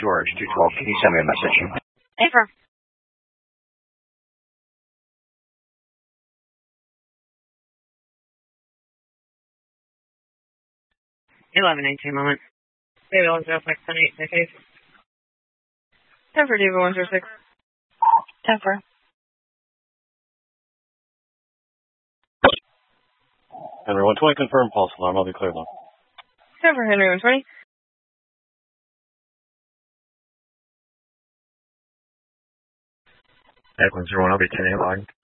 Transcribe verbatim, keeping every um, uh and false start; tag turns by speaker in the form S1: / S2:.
S1: George, two twelve. Can you send me a message?
S2: Affirm. eleven eighteen moment. David one zero six, ten eight, six eight. ten for David one zero six. ten for.
S3: Henry one twenty, confirm pulse alarm. I'll be clear though.
S2: ten for Henry one twenty.
S4: Equine zero one, I'll be ten eight line.